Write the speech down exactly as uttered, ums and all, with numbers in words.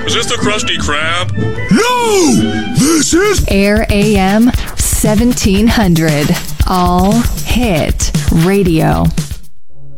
Is this the Krusty Krab? No! This is Air A M seventeen hundred. All Hit Radio.